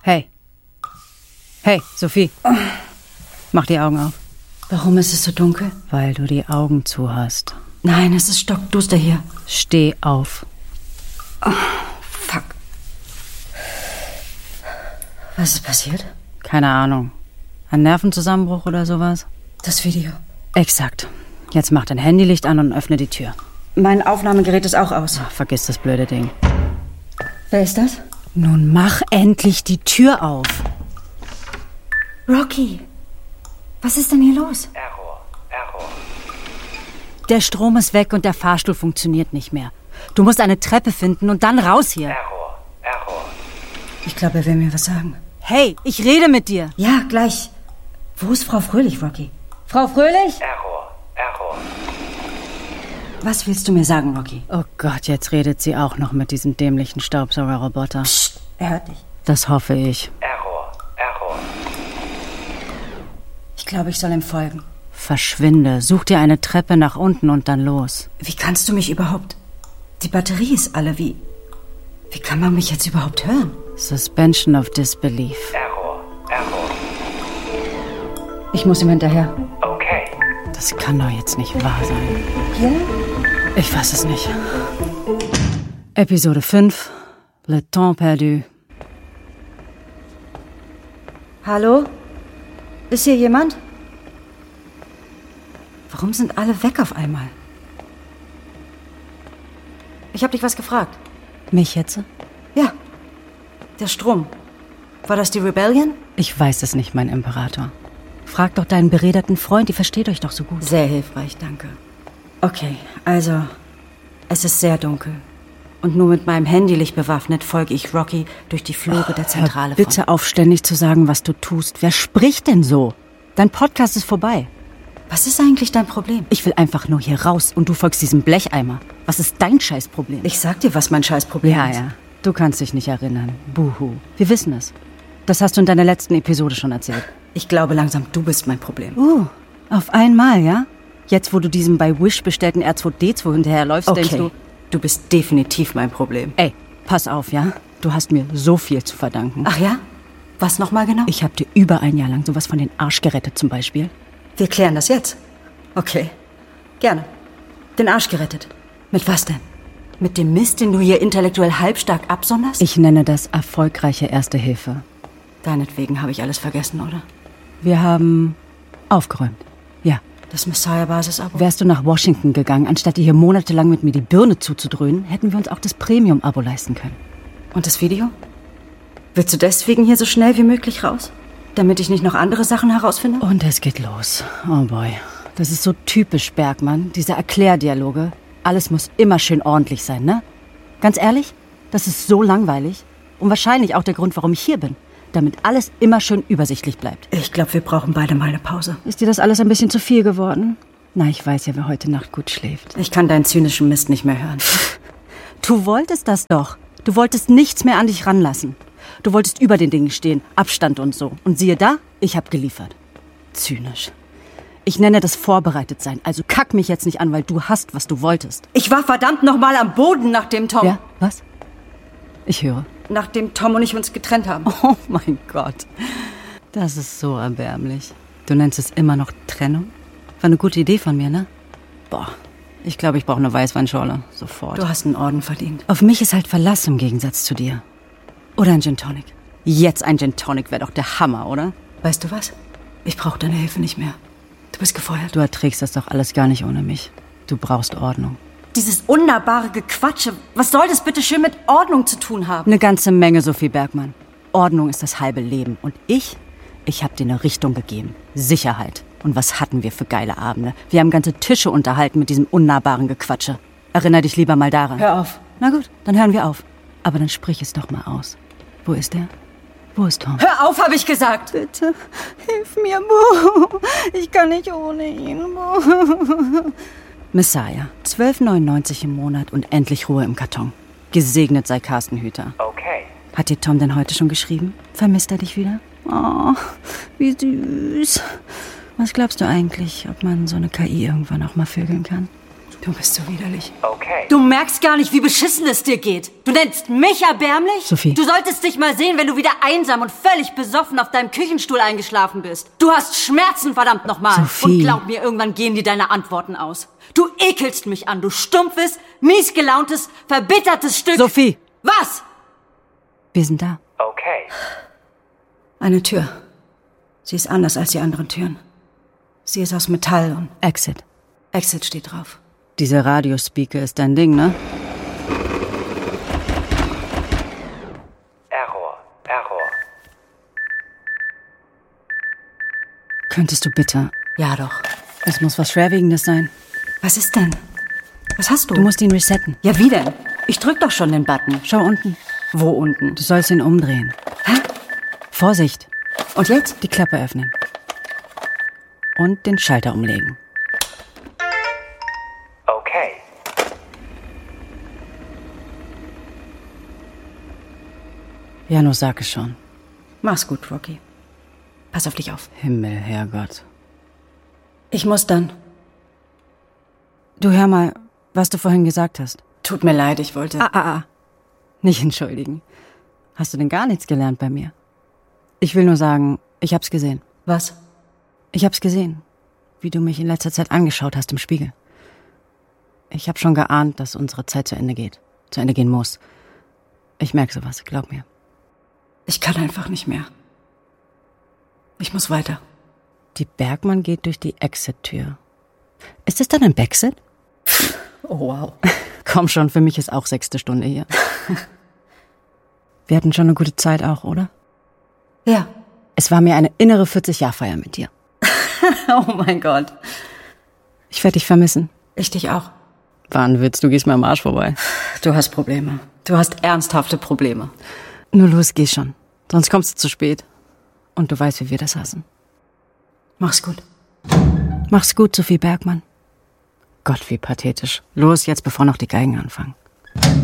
Hey. Hey, Sophie. Mach die Augen auf. Warum ist es so dunkel? Weil du die Augen zu hast. Nein, es ist stockduster hier. Steh auf. Oh, fuck. Was ist passiert? Keine Ahnung. Ein Nervenzusammenbruch oder sowas? Das Video. Exakt. Jetzt mach dein Handylicht an und öffne die Tür. Mein Aufnahmegerät ist auch aus. Ach, vergiss das blöde Ding. Wer ist das? Nun mach endlich die Tür auf. Rocky, was ist denn hier los? Error. Der Strom ist weg und der Fahrstuhl funktioniert nicht mehr. Du musst eine Treppe finden und dann raus hier. Error. Ich glaube, er will mir was sagen. Hey, ich rede mit dir. Ja, gleich. Wo ist Frau Fröhlich, Rocky? Frau Fröhlich? Error. Was willst du mir sagen, Rocky? Oh Gott, jetzt redet sie auch noch mit diesem dämlichen Staubsaugerroboter. Psst, er hört dich. Das hoffe ich. Error. Ich glaube, ich soll ihm folgen. Verschwinde, such dir eine Treppe nach unten und dann los. Wie kannst du mich überhaupt... Die Batterie ist alle, wie kann man mich jetzt überhaupt hören? Suspension of Disbelief. Error. Ich muss ihm hinterher. Okay. Das kann doch jetzt nicht wahr sein. Hier? Ich weiß es nicht. Episode 5. Le temps perdu. Hallo? Ist hier jemand? Warum sind alle weg auf einmal? Ich habe dich was gefragt. Mich jetzt? Ja. Der Strom. War das die Rebellion? Ich weiß es nicht, mein Imperator. Frag doch deinen beredeten Freund, die versteht euch doch so gut. Sehr hilfreich, danke. Okay, also, es ist sehr dunkel. Und nur mit meinem Handylicht bewaffnet folge ich Rocky durch die Flure der Zentrale. Hör bitte auf, ständig zu sagen, was du tust. Wer spricht denn so? Dein Podcast ist vorbei. Was ist eigentlich dein Problem? Ich will einfach nur hier raus und du folgst diesem Blecheimer. Was ist dein Scheißproblem? Ich sag dir, was mein Scheißproblem ist. Ja. Du kannst dich nicht erinnern. Buhu. Wir wissen es. Das hast du in deiner letzten Episode schon erzählt. Ich glaube langsam, du bist mein Problem. Auf einmal, ja? Jetzt, wo du diesem bei Wish bestellten R2D2 hinterherläufst, Okay. denkst du... Du bist definitiv mein Problem. Ey, pass auf, ja? Du hast mir so viel zu verdanken. Ach ja? Was nochmal genau? Ich habe dir über ein Jahr lang sowas von den Arsch gerettet zum Beispiel. Wir klären das jetzt. Okay. Gerne. Den Arsch gerettet. Mit was denn? Mit dem Mist, den du hier intellektuell halbstark absonderst? Ich nenne das erfolgreiche Erste Hilfe. Deinetwegen habe ich alles vergessen, oder? Wir haben aufgeräumt. Ja. Das Messiah-Basis-Abo? Wärst du nach Washington gegangen, anstatt dir hier monatelang mit mir die Birne zuzudröhnen, hätten wir uns auch das Premium-Abo leisten können. Und das Video? Willst du deswegen hier so schnell wie möglich raus? Damit ich nicht noch andere Sachen herausfinde? Und es geht los. Oh boy. Das ist so typisch Bergmann, diese Erklärdialoge. Alles muss immer schön ordentlich sein, ne? Ganz ehrlich, das ist so langweilig. Und wahrscheinlich auch der Grund, warum ich hier bin. Damit alles immer schön übersichtlich bleibt. Ich glaube, wir brauchen beide mal eine Pause. Ist dir das alles ein bisschen zu viel geworden? Na, ich weiß ja, wer heute Nacht gut schläft. Ich kann deinen zynischen Mist nicht mehr hören. Du wolltest das doch. Du wolltest nichts mehr an dich ranlassen. Du wolltest über den Dingen stehen, Abstand und so. Und siehe da, ich hab geliefert. Zynisch. Ich nenne das vorbereitet sein. Also kack mich jetzt nicht an, weil du hast, was du wolltest. Ich war verdammt nochmal am Boden, nachdem Tom... Ja, was? Ich höre. Nachdem Tom und ich uns getrennt haben. Oh mein Gott. Das ist so erbärmlich. Du nennst es immer noch Trennung? War eine gute Idee von mir, ne? Boah, ich glaube, ich brauche eine Weißweinschorle. Sofort. Du hast einen Orden verdient. Auf mich ist halt Verlass im Gegensatz zu dir. Oder ein Gin Tonic. Jetzt ein Gin Tonic wäre doch der Hammer, oder? Weißt du was? Ich brauche deine Hilfe nicht mehr. Du bist gefeuert. Du erträgst das doch alles gar nicht ohne mich. Du brauchst Ordnung. Dieses wunderbare Gequatsche, was soll das bitte schön mit Ordnung zu tun haben? Eine ganze Menge, Sophie Bergmann. Ordnung ist das halbe Leben. Und ich habe dir eine Richtung gegeben. Sicherheit. Und was hatten wir für geile Abende? Wir haben ganze Tische unterhalten mit diesem unnahbaren Gequatsche. Erinner dich lieber mal daran. Hör auf. Na gut, dann hören wir auf. Aber dann sprich es doch mal aus. Wo ist er? Wo ist Tom? Hör auf, habe ich gesagt. Bitte, hilf mir, Bo. Ich kann nicht ohne ihn, Bo. Messiah, 12,99 im Monat und endlich Ruhe im Karton. Gesegnet sei Carsten Hüter. Okay. Hat dir Tom denn heute schon geschrieben? Vermisst er dich wieder? Oh, wie süß. Was glaubst du eigentlich, ob man so eine KI irgendwann auch mal vögeln kann? Du bist so widerlich. Okay. Du merkst gar nicht, wie beschissen es dir geht. Du nennst mich erbärmlich? Sophie. Du solltest dich mal sehen, wenn du wieder einsam und völlig besoffen auf deinem Küchenstuhl eingeschlafen bist. Du hast Schmerzen, verdammt nochmal. Sophie. Und glaub mir, irgendwann gehen dir deine Antworten aus. Du ekelst mich an, du stumpfes, miesgelauntes, verbittertes Stück. Sophie, Was? wir sind da. Okay. Eine Tür. Sie ist anders als die anderen Türen. Sie ist aus Metall und Exit. Exit steht drauf. Dieser Radiospeaker ist dein Ding, ne? Error. Könntest du bitte... Ja doch. Es muss was Schwerwiegendes sein. Was ist denn? Was hast du? Du musst ihn resetten. Ja, wie denn? Ich drück doch schon den Button. Schau unten. Wo unten? Du sollst ihn umdrehen. Hä? Vorsicht. Und jetzt? Die Klappe öffnen. Und den Schalter umlegen. Okay. Ja, nur sag es schon. Mach's gut, Rocky. Pass auf dich auf. Himmel, Herrgott. Ich muss dann. Du hör mal, was du vorhin gesagt hast. Tut mir leid, ich wollte... Nicht entschuldigen. Hast du denn gar nichts gelernt bei mir? Ich will nur sagen, ich hab's gesehen. Was? Ich hab's gesehen, wie du mich in letzter Zeit angeschaut hast im Spiegel. Ich hab schon geahnt, dass unsere Zeit zu Ende geht. Zu Ende gehen muss. Ich merk sowas, glaub mir. Ich kann einfach nicht mehr. Ich muss weiter. Die Bergmann geht durch die Exit-Tür. Ist das dann ein Backsit? Oh, wow. Komm schon, für mich ist auch 6. Stunde hier. Wir hatten schon eine gute Zeit auch, oder? Ja. Es war mir eine innere 40-Jahr-Feier mit dir. Oh mein Gott. Ich werde dich vermissen. Ich dich auch. War ein Witz, du gehst mir am Arsch vorbei. Du hast Probleme. Du hast ernsthafte Probleme. Nur los, geh schon. Sonst kommst du zu spät. Und du weißt, wie wir das hassen. Mach's gut. Mach's gut, Sophie Bergmann. Gott, wie pathetisch. Los, jetzt, bevor noch die Geigen anfangen.